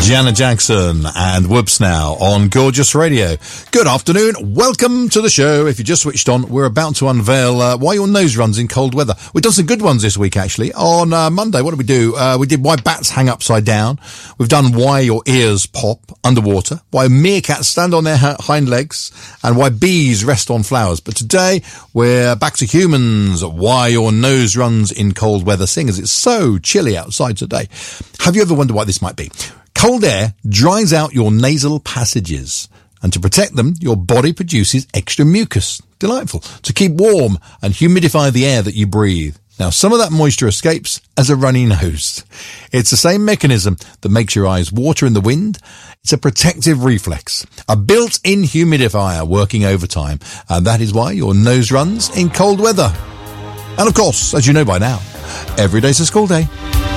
Janet Jackson and Whoops now on Gorgeous Radio. Good afternoon. Welcome to the show. If you just switched on, we're about to unveil why your nose runs in cold weather. We've done some good ones this week, actually. On Monday, what did we do? We did why bats hang upside down. We've done why your ears pop underwater, why meerkats stand on their hind legs, and why bees rest on flowers. But today, we're back to humans, why your nose runs in cold weather, seeing as it's so chilly outside today. Have you ever wondered why this might be? Cold air dries out your nasal passages, and to protect them, your body produces extra mucus. Delightful. To keep warm and humidify the air that you breathe. Now, some of that moisture escapes as a runny nose. It's the same mechanism that makes your eyes water in the wind. It's a protective reflex, a built-in humidifier working overtime, and that is why your nose runs in cold weather. And of course, as you know by now, every day's a school day.